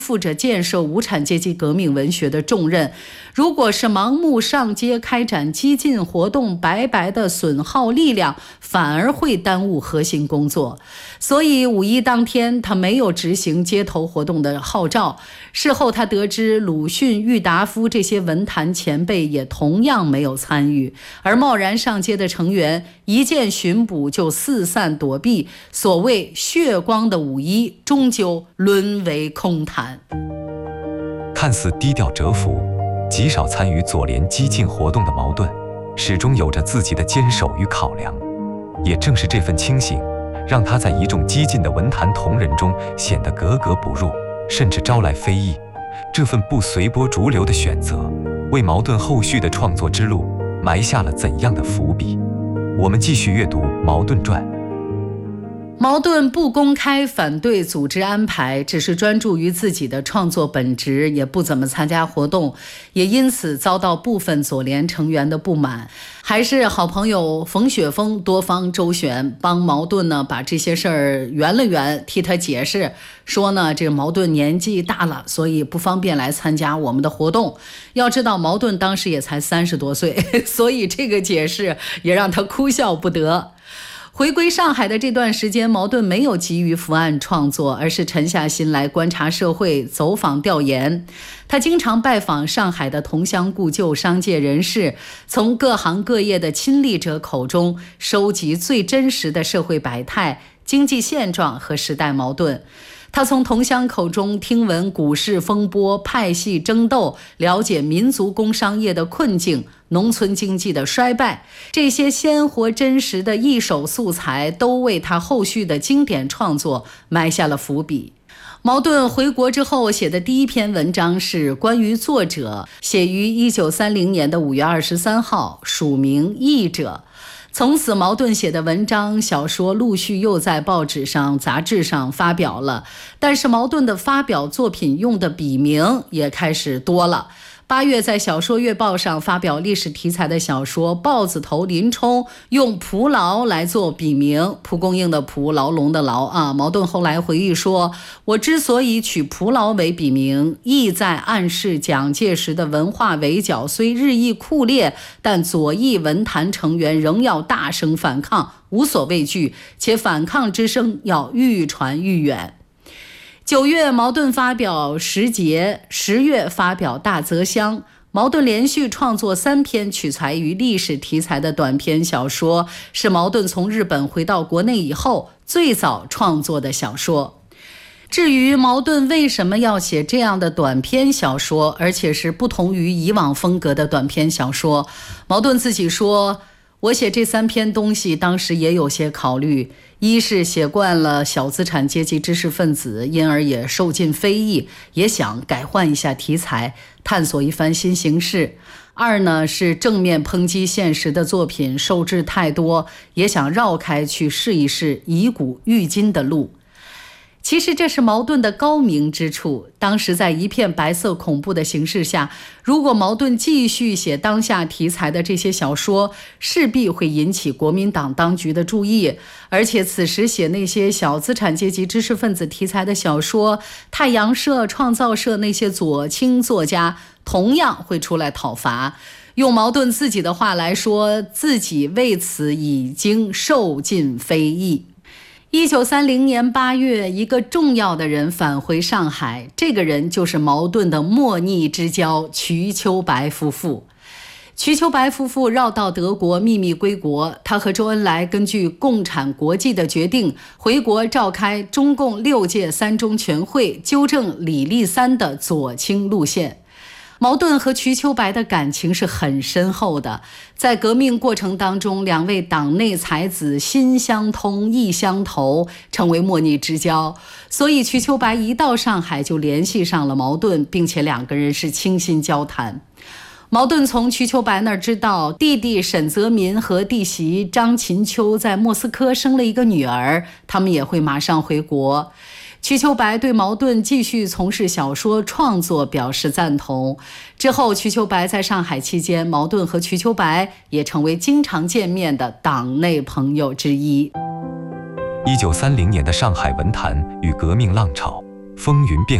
负着建设无产阶级革命文学的重任，如果是盲目上街开展激进活动，白白的损耗力量，反而会耽误核心工作。所以五一当天他没有执行街头活动的号召。事后他得知鲁迅、郁达夫这些文坛前辈也同样没有参与，而贸然上街的成员一见巡捕就四散躲避，所谓血光的五一终究沦为空谈。 看似低调蛰伏，极少参与左联激进活动的茅盾，始终有着自己的坚守与考量。也正是这份清醒，让他在一众激进的文坛同仁中显得格格不入，甚至招来非议。这份不随波逐流的选择，为茅盾后续的创作之路埋下了怎样的伏笔？我们继续阅读《茅盾传》。 茅盾不公开反对组织安排，只是专注于自己的创作本职，也不怎么参加活动，也因此遭到部分左联成员的不满。还是好朋友冯雪峰多方周旋，帮茅盾呢把这些事儿圆了圆，替他解释说呢，这个茅盾年纪大了，所以不方便来参加我们的活动。要知道茅盾当时也才30多岁，所以这个解释也让他哭笑不得。回归上海的这段时间，茅盾没有急于伏案创作，而是沉下心来观察社会，走访调研。他经常拜访上海的同乡故旧商界人士，从各行各业的亲历者口中收集最真实的社会百态、经济现状和时代矛盾。他从同乡口中听闻股市风波、派系争斗，了解民族工商业的困境、农村经济的衰败，这些鲜活真实的一手素材都为他后续的经典创作埋下了伏笔。茅盾回国之后写的第一篇文章是关于作者，写于1930年的5月23号，署名译者。从此茅盾写的文章、小说陆续又在报纸上、杂志上发表了，但是茅盾的发表作品用的笔名也开始多了。8月在小说月报上发表历史题材的小说《豹子头林冲》，用蒲牢来做笔名，蒲公英的蒲，牢笼的牢啊。茅盾后来回忆说，我之所以取蒲牢为笔名，意在暗示蒋介石的文化围剿虽日益酷烈，但左翼文坛成员仍要大声反抗，无所畏惧，且反抗之声要愈传愈远。9月茅盾发表《时节》，10月发表《大泽乡》。茅盾连续创作3篇取材于历史题材的短篇小说，是茅盾从日本回到国内以后最早创作的小说。至于茅盾为什么要写这样的短篇小说，而且是不同于以往风格的短篇小说，茅盾自己说，我写这3篇东西当时也有些考虑，一是写惯了小资产阶级知识分子，因而也受尽非议，也想改换一下题材，探索一番新形式。二呢，是正面抨击现实的作品受制太多，也想绕开去试一试以古喻今的路。其实这是茅盾的高明之处。当时在一片白色恐怖的形势下，如果茅盾继续写当下题材的这些小说，势必会引起国民党当局的注意。而且此时写那些小资产阶级知识分子题材的小说，太阳社、创造社那些左倾作家同样会出来讨伐。用茅盾自己的话来说，自己为此已经受尽非议。1930年8月，一个重要的人返回上海，这个人就是茅盾的莫逆之交瞿秋白夫妇。瞿秋白夫妇绕道德国秘密归国，他和周恩来根据共产国际的决定，回国召开中共6届3中全会，纠正李立三的左倾路线。茅盾和瞿秋白的感情是很深厚的，在革命过程当中，两位党内才子心相通意相投，成为莫逆之交。所以瞿秋白一到上海就联系上了茅盾，并且两个人是倾心交谈。茅盾从瞿秋白那儿知道，弟弟沈泽民和弟媳张琴秋在莫斯科生了一个女儿，他们也会马上回国。瞿秋白对茅盾继续从事小说创作表示赞同。之后瞿秋白在上海期间，茅盾和瞿秋白也成为经常见面的党内朋友之一。 1930年的上海文坛与革命浪潮风云变幻，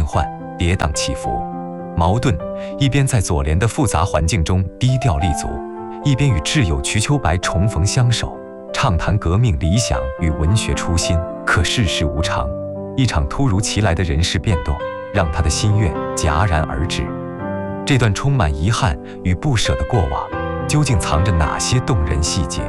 跌宕起伏。茅盾一边在左联的复杂环境中低调立足，一边与挚友瞿秋白重逢相守，畅谈革命理想与文学初心。可世事无常，一场突如其来的人事变动，让他的心愿戛然而止。这段充满遗憾与不舍的过往，究竟藏着哪些动人细节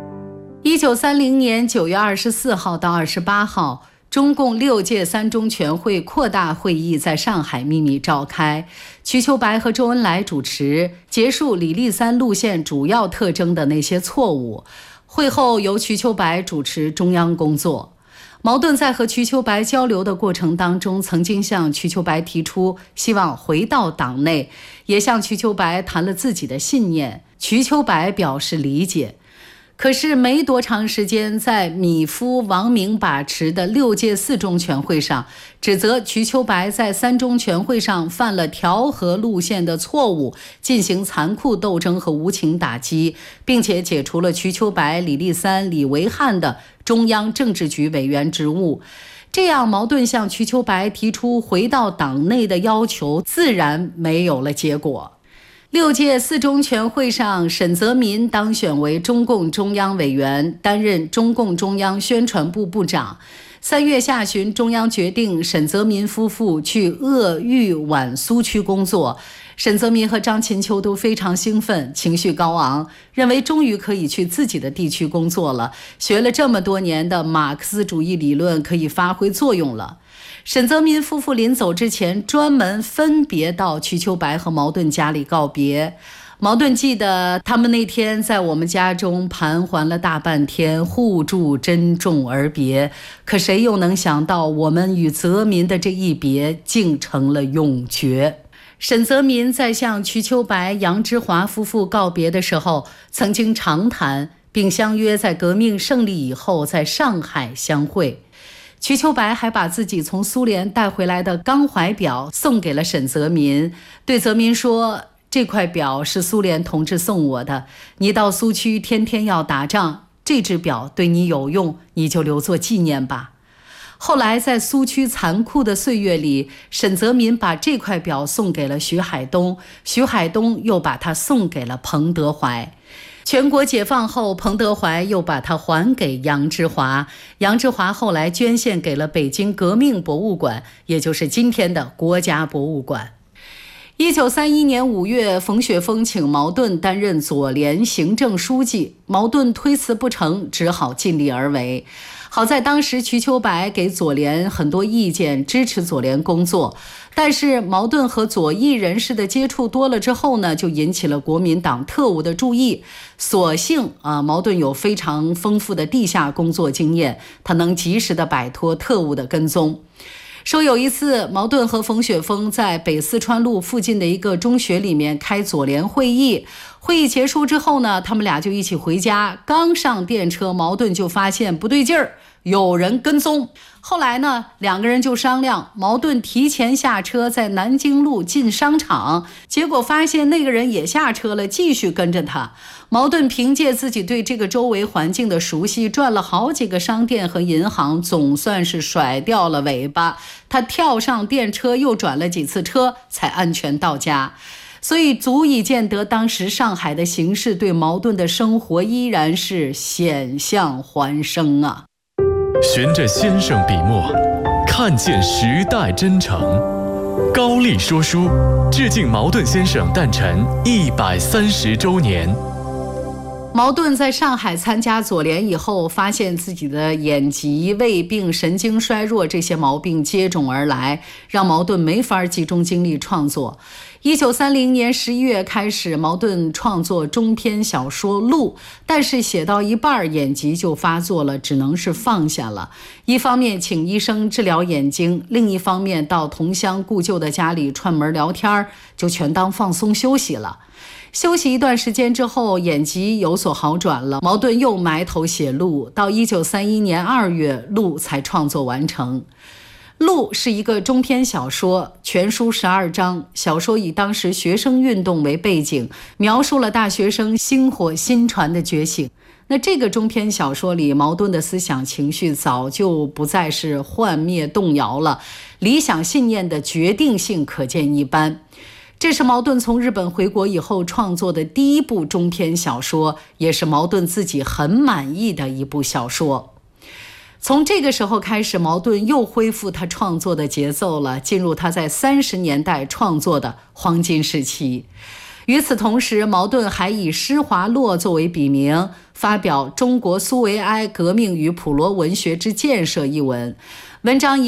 ？1930年9月24号到28号，中共6届3中全会扩大会议在上海秘密召开，瞿秋白和周恩来主持，结束李立三路线主要特征的那些错误。会后由瞿秋白主持中央工作。茅盾在和瞿秋白交流的过程当中，曾经向瞿秋白提出希望回到党内，也向瞿秋白谈了自己的信念，瞿秋白表示理解。可是没多长时间，在米夫、王明把持的6届4中全会上，指责瞿秋白在3中全会上犯了调和路线的错误，进行残酷斗争和无情打击，并且解除了瞿秋白、李立三、李维汉的中央政治局委员职务。这样，茅盾向瞿秋白提出回到党内的要求，自然没有了结果。6届4中全会上，沈泽民当选为中共中央委员，担任中共中央宣传部部长。3月下旬，中央决定沈泽民夫妇去鄂豫皖苏区工作。沈泽民和张琴秋都非常兴奋，情绪高昂，认为终于可以去自己的地区工作了，学了这么多年的马克思主义理论可以发挥作用了。沈泽民夫妇临走之前，专门分别到瞿秋白和茅盾家里告别。茅盾记得他们那天在我们家中盘桓了大半天，互助珍重而别。可谁又能想到，我们与泽民的这一别，竟成了永诀。沈泽民在向瞿秋白、杨之华夫妇告别的时候，曾经长谈，并相约在革命胜利以后在上海相会。瞿秋白还把自己从苏联带回来的钢怀表送给了沈泽民，对泽民说：“这块表是苏联同志送我的，你到苏区天天要打仗，这只表对你有用，你就留作纪念吧。”后来在苏区残酷的岁月里，沈泽民把这块表送给了徐海东，徐海东又把它送给了彭德怀。全国解放后，彭德怀又把它还给杨之华，杨之华后来捐献给了北京革命博物馆，也就是今天的国家博物馆。1931年5月，冯雪峰请茅盾担任左联行政书记，茅盾推辞不成，只好尽力而为。好在当时瞿秋白给左联很多意见，支持左联工作，但是茅盾和左翼人士的接触多了之后呢，就引起了国民党特务的注意。所幸茅盾有非常丰富的地下工作经验，他能及时的摆脱特务的跟踪。说有一次，茅盾和冯雪峰在北四川路附近的一个中学里面开左联会议。会议结束之后呢，他们俩就一起回家。刚上电车，茅盾就发现不对劲儿，有人跟踪。后来呢，两个人就商量，茅盾提前下车，在南京路进商场，结果发现那个人也下车了，继续跟着他。茅盾凭借自己对这个周围环境的熟悉，转了好几个商店和银行，总算是甩掉了尾巴。他跳上电车，又转了几次车，才安全到家。所以足以见得当时上海的形势对茅盾的生活依然是险象环生啊。 循着先生笔墨，看见时代真诚。高丽说书致敬茅盾先生诞辰130周年。 茅盾在上海参加左联以后，发现自己的眼疾、胃病、神经衰弱这些毛病接踵而来，让茅盾没法集中精力创作。1930年11月开始，茅盾创作中篇小说《鹿》，但是写到一半眼疾就发作了，只能是放下了。一方面请医生治疗眼睛，另一方面到同乡故旧的家里串门聊天，就全当放松休息了。休息一段时间之后，眼疾有所好转了，茅盾又埋头写《鹿》，到1931年2月，《鹿》才创作完成。《鹿》是一个中篇小说，全书12章。小说以当时学生运动为背景，描述了大学生薪火薪传的觉醒。 那这个中篇小说里，茅盾的思想情绪早就不再是幻灭动摇了，理想信念的决定性可见一斑。这是茅盾从日本回国以后创作的第一部中篇小说，也是茅盾自己很满意的一部小说。从这个时候开始，茅盾又恢复他创作的节奏了，进入他在30年代创作的黄金时期。与此同时，茅盾还以施华洛作为笔名，发表《中国苏维埃革命与普罗文学之建设》一文，文章以